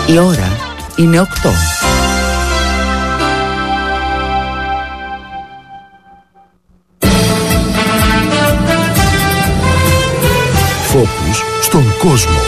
Η ώρα είναι 8. Φόκους στον κόσμο.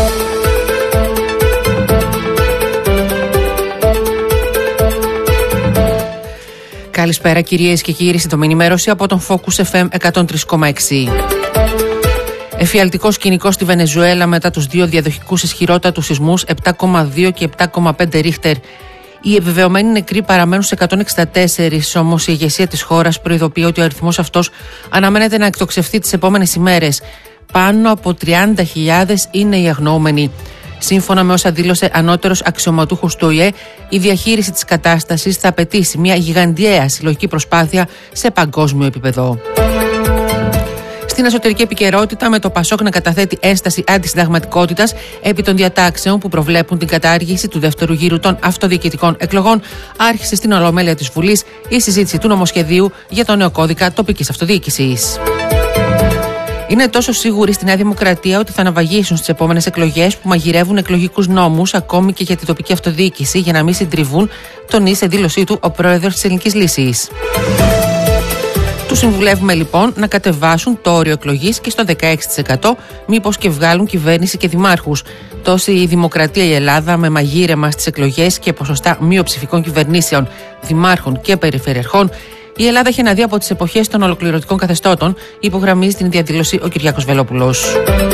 Καλησπέρα κυρίες και κύριοι, σύντομη ενημέρωση από τον Focus FM 103,6. Εφιαλτικό σκηνικό στη Βενεζουέλα μετά τους δύο διαδοχικούς ισχυρότατους σεισμούς 7,2 και 7,5 ρίχτερ. Οι επιβεβαιωμένοι νεκροί παραμένουν σε 164, όμως η ηγεσία της χώρας προειδοποιεί ότι ο αριθμός αυτός αναμένεται να εκτοξευθεί τις επόμενες ημέρες. Πάνω από 30.000 είναι οι αγνοούμενοι. Σύμφωνα με όσα δήλωσε ανώτερος αξιωματούχος του ΟΗΕ, η διαχείριση της κατάστασης θα απαιτήσει μια γιγαντιαία συλλογική προσπάθεια σε παγκόσμιο επίπεδο. Στην εσωτερική επικαιρότητα, με το ΠΑΣΟΚ να καταθέτει ένσταση αντισυνταγματικότητας επί των διατάξεων που προβλέπουν την κατάργηση του δεύτερου γύρου των αυτοδιοικητικών εκλογών, άρχισε στην Ολομέλεια της Βουλής η συζήτηση του νομοσχεδίου για το νέο κώδικα τοπικής αυτοδιοίκησης. Είναι τόσο σίγουροι στη Νέα Δημοκρατία ότι θα αναβαγίσουν στις επόμενες εκλογές που μαγειρεύουν εκλογικούς νόμους ακόμη και για την τοπική αυτοδιοίκηση για να μην συντριβούν, τονίζει σε δήλωσή του ο πρόεδρος της Ελληνικής Λύσης. Τους συμβουλεύουμε λοιπόν να κατεβάσουν το όριο εκλογής και στο 16%, μήπως και βγάλουν κυβέρνηση και δημάρχους. Τόση η Δημοκρατία η Ελλάδα με μαγείρεμα στις εκλογές και ποσοστά μειοψηφικών κυβερνήσεων, δημάρχων και περιφερειαρχών. Η Ελλάδα έχει αναδεί από τις εποχές των ολοκληρωτικών καθεστώτων, υπογραμμίζει την ίδια δήλωση ο Κυριάκος Βελόπουλος.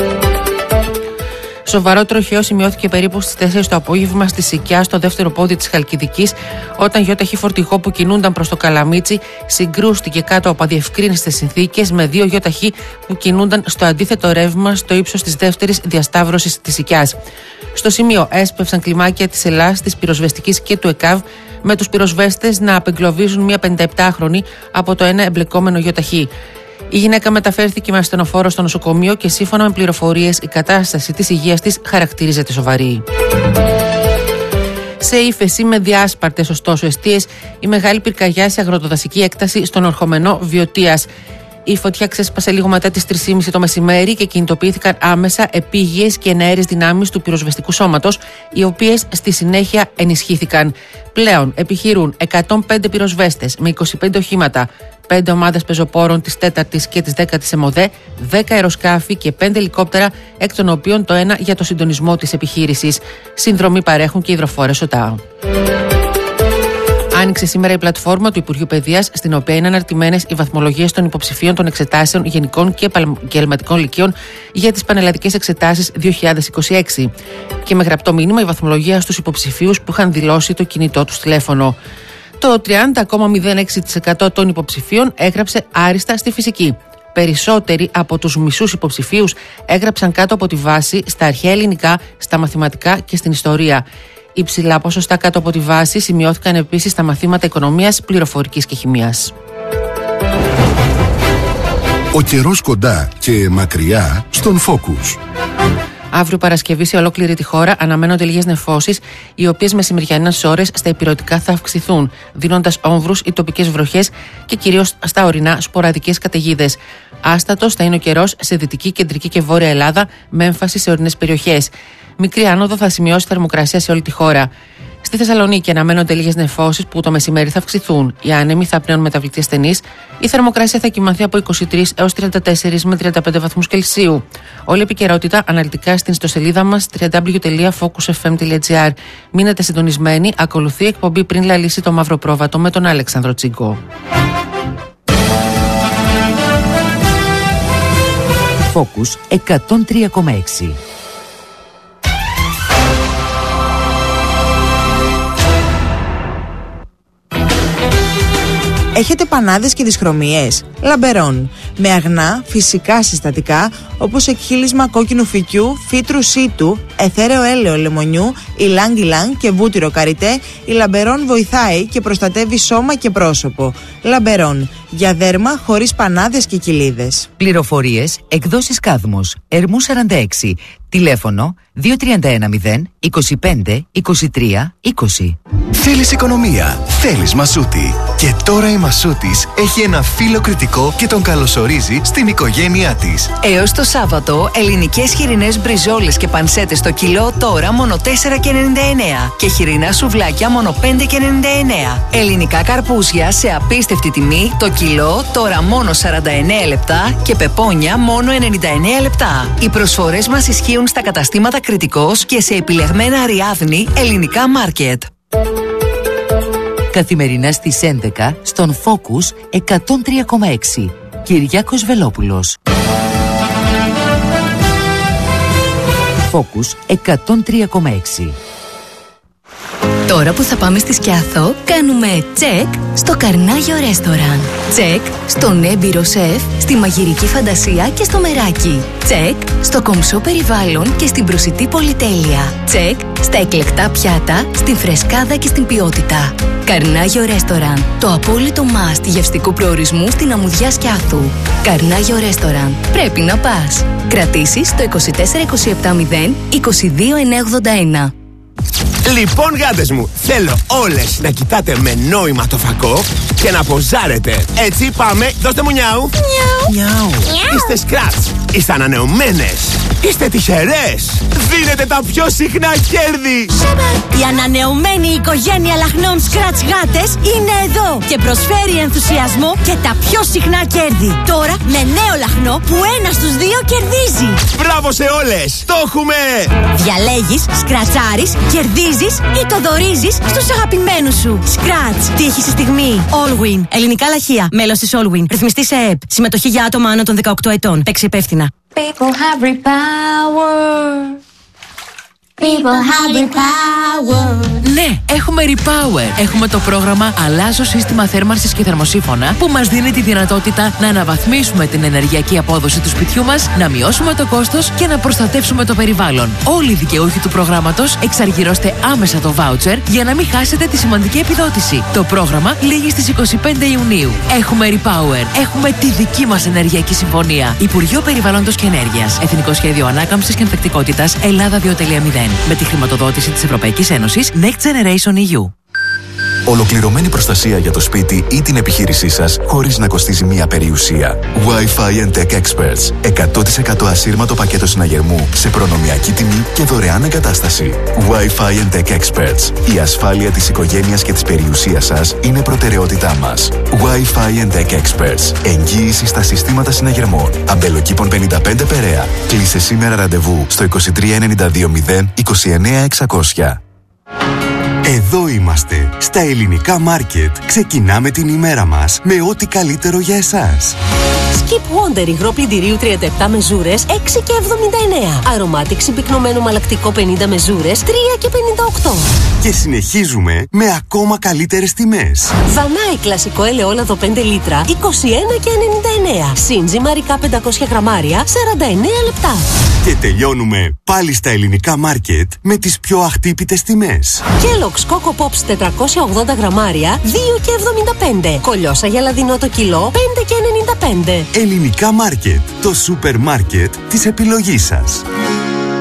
Σοβαρό τροχαίο σημειώθηκε περίπου στις 4 το απόγευμα στη Σικιά, στο δεύτερο πόδι της Χαλκιδικής, όταν γιοταχή φορτηγό που κινούνταν προς το Καλαμίτσι συγκρούστηκε κάτω από αδιευκρίνιστες συνθήκες με δύο γιοταχή που κινούνταν στο αντίθετο ρεύμα στο ύψος της δεύτερης διασταύρωσης της Σικιάς. Στο σημείο έσπευσαν κλιμάκια της ΕΛΑΣ, της πυροσβεστικής και του ΕΚΑΒ, με τους πυροσβέστες να απεγκλωβίζουν μια 57χρονη από το ένα εμπλεκόμενο γιοταχή. Η γυναίκα μεταφέρθηκε με ασθενοφόρο στο νοσοκομείο και σύμφωνα με πληροφορίες η κατάσταση της υγείας της χαρακτηρίζεται σοβαρή. Σε ύφεση με διάσπαρτες ωστόσο εστίες, η μεγάλη πυρκαγιά σε αγροτοδασική έκταση στον ορχομενό Βιωτίας. Η φωτιά ξέσπασε λίγο μετά τις 3:30 το μεσημέρι και κινητοποιήθηκαν άμεσα επίγειες και εναέρειες δυνάμεις του πυροσβεστικού σώματος, οι οποίες στη συνέχεια ενισχύθηκαν. Πλέον επιχειρούν 105 πυροσβέστες με 25 οχήματα, 5 ομάδες πεζοπόρων της 4ης και της 10ης ΕΜΟΔΕ, 10 αεροσκάφη και 5 ελικόπτερα, εκ των οποίων το ένα για το συντονισμό της επιχείρησης. Συνδρομή παρέχουν και υδροφόρες ΟΤΑ. Άνοιξε σήμερα η πλατφόρμα του Υπουργείου Παιδείας, στην οποία είναι αναρτημένες οι βαθμολογίες των υποψηφίων των εξετάσεων γενικών και επαγγελματικών λυκείων για τις πανελλαδικές εξετάσεις 2026. Και με γραπτό μήνυμα η βαθμολογία στους υποψηφίους που είχαν δηλώσει το κινητό τους τηλέφωνο. Το 30,06% των υποψηφίων έγραψε άριστα στη φυσική. Περισσότεροι από τους μισούς υποψηφίους έγραψαν κάτω από τη βάση στα αρχαία ελληνικά, στα μαθηματικά και στην ιστορία. Υψηλά ποσοστά κάτω από τη βάση σημειώθηκαν επίσης στα μαθήματα οικονομίας, πληροφορικής και χημείας. Ο καιρός κοντά και μακριά στον Focus. Αύριο Παρασκευή σε ολόκληρη τη χώρα αναμένονται λίγες νεφώσεις, οι οποίες μεσημεριανές ώρες στα ηπειρωτικά θα αυξηθούν, δίνοντας όμβρους ή τοπικές βροχές και κυρίως στα ορεινά σποραδικές καταιγίδες. Άστατος θα είναι ο καιρός σε δυτική, κεντρική και βόρεια Ελλάδα, με έμφαση σε ορεινές περιοχές. Μικρή άνοδο θα σημειώσει θερμοκρασία σε όλη τη χώρα. Στη Θεσσαλονίκη αναμένονται λίγες νεφώσεις που το μεσημέρι θα αυξηθούν. Οι άνεμοι θα πνέουν μεταβλητή ασθενής. Η θερμοκρασία θα κυμανθεί από 23 έως 34 με 35 βαθμούς Κελσίου. Όλη η επικαιρότητα αναλυτικά στην ιστοσελίδα μας www.focusfm.gr. Μείνετε συντονισμένοι. Ακολουθεί η εκπομπή Πριν λαλήσει το μαύρο πρόβατο με τον Αλέξανδρο Τσίγκο. Focus 103,6. Έχετε πανάδες και δυσχρωμίες? Λαμπερών. Με αγνά, φυσικά συστατικά όπως εκχύλισμα κόκκινου φυκιού, φύτρου σίτου, αιθέρεο έλαιο λεμονιού, ηλάνγκ και βούτυρο καριτέ, η Λαμπερών βοηθάει και προστατεύει σώμα και πρόσωπο. Λαμπερών. Για δέρμα χωρίς πανάδες και κοιλίδες. Πληροφορίες, εκδόσεις Κάδμος, Ερμού 46. Τηλέφωνο 2310 25 23 20. Θέλεις οικονομία, θέλεις Μασούτη. Και τώρα η Μασούτης έχει ένα φίλο κριτικό και τον καλωσορίζει στην οικογένειά της. Έως το Σάββατο, ελληνικές χοιρινές μπριζόλες και πανσέτες το κιλό τώρα μόνο 4,99 και χοιρινά σουβλάκια μόνο 5,99. Ελληνικά καρπούζια σε απίστευτη τιμή το κιλό τώρα μόνο 49 λεπτά και πεπόνια μόνο 99 λεπτά. Οι προσφορές μας ισχύουν στα καταστήματα Κρητικός και σε επιλεγμένα Αριάδνη ελληνικά μάρκετ. Καθημερινά στις 11 στον Focus 103,6. Κυριάκος Βελόπουλος. Focus 103,6. Τώρα που θα πάμε στη Σκιάθο, κάνουμε τσεκ στο Καρνάγιο Ρέστοραν. Τσεκ στον έμπειρο σεφ, στη μαγειρική φαντασία και στο μεράκι. Τσεκ στο κομψό περιβάλλον και στην προσιτή πολυτέλεια. Τσεκ στα εκλεκτά πιάτα, στην φρεσκάδα και στην ποιότητα. Καρνάγιο Ρέστοραν, το απόλυτο must γευστικού προορισμού στην αμμουδιά Σκιάθου. Καρνάγιο Ρέστοραν, πρέπει να πας. Κρατήσεις στο 24270 22981. Λοιπόν, γάτες μου, θέλω όλες να κοιτάτε με νόημα το φακό και να ποζάρετε. Έτσι, πάμε, δώστε μου νιάου. Νιάου. Είστε σκράτς, είστε ανανεωμένες, είστε τυχερές. Δίνετε τα πιο συχνά κέρδη. Η ανανεωμένη οικογένεια λαχνών σκράτς γάτες είναι εδώ και προσφέρει ενθουσιασμό και τα πιο συχνά κέρδη. Τώρα με νέο λαχνό που 1 στους 2 κερδίζει. Μπράβο σε όλες, το έχουμε. Διαλέγεις, σκρατσάρεις, κερδίζεις ή το δωρίζεις στους αγαπημένους σου. Σκράτς, τύχη στη στιγμή. Allwin, ελληνικά λαχεία, μέλος της Allwin, ρυθμιστή σε ΕΕΠ. Συμμετοχή για άτομα άνω των 18 ετών. Παίξει υπεύθυνα. People have repower. People have repower. Ναι, έχουμε Repower. Έχουμε το πρόγραμμα Αλλάζω σύστημα θέρμανσης και θερμοσύφωνα που μας δίνει τη δυνατότητα να αναβαθμίσουμε την ενεργειακή απόδοση του σπιτιού μας, να μειώσουμε το κόστος και να προστατεύσουμε το περιβάλλον. Όλοι οι δικαιούχοι του προγράμματος εξαργυρώστε άμεσα το voucher για να μην χάσετε τη σημαντική επιδότηση. Το πρόγραμμα λήγει στις 25 Ιουνίου. Έχουμε Repower. Έχουμε τη δική μας ενεργειακή συμφωνία. Υπουργείο Περιβάλλοντος και Ενέργειας. Εθνικό Σχέδιο Ανάκαμψης και Ανθεκτικότητας Ελλάδα 2.0. Με τη χρηματοδότηση της Ευρωπαϊκής Ένωσης Next Generation EU. Ολοκληρωμένη προστασία για το σπίτι ή την επιχείρησή σας χωρίς να κοστίζει μία περιουσία. Wi-Fi and Tech Experts. 100% ασύρματο πακέτο συναγερμού σε προνομιακή τιμή και δωρεάν εγκατάσταση. Wi-Fi and Tech Experts. Η ασφάλεια της οικογένειας και της περιουσίας σας είναι προτεραιότητά μας. Wi-Fi and Tech Experts. Εγγύηση στα συστήματα συναγερμών. Αμπελοκήπων 55 Περαία. Κλείσε σήμερα ραντεβού στο 2392 29600. Εδώ είμαστε, στα ελληνικά μάρκετ. Ξεκινάμε την ημέρα μας με ό,τι καλύτερο για εσάς. Skip Wonder υγρό πλυντηρίου 37 μεζούρες 6,79. Αρωμάτιξη πυκνωμένο μαλακτικό 50 μεζούρες 3,58. Και συνεχίζουμε με ακόμα καλύτερες τιμές. Βανάι κλασικό ελαιόλαδο 5 λίτρα 21,99. Σύνζυμα ρικά 500 γραμμάρια 49 λεπτά. Και τελειώνουμε πάλι στα ελληνικά μάρκετ με τις πιο αχτύπητες τιμές. Kellogg's Coco Pops 480 γραμμάρια 2,75. Κολιόσα γελαδινό το κιλό 5,95. Ελληνικά μάρκετ, το σούπερ μάρκετ της επιλογής σας.